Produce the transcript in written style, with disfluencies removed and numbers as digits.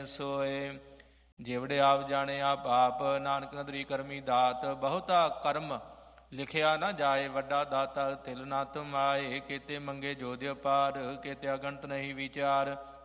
ਸੋਏ। ਜਿਵੜੇ ਆਪ ਜਾਣੇ ਆਪ ਆਪ, ਨਾਨਕ ਨਦਰੀ ਕਰਮੀ ਦਾਤ। ਬਹੁਤਾ ਕਰਮ ਲਿਖਿਆ ਨਾ ਜਾਏ, ਵੱਡਾ ਦਾਤਾ ਤਿਲ ਨਾ ਤੁਮਾਏ। ਕੀਤੇ ਮੰਗੇ ਜੋਧਿ ਅਪਾਰ, ਕੀਤੇ ਅਗਣਤ ਨਹੀਂ ਵਿਚਾਰ।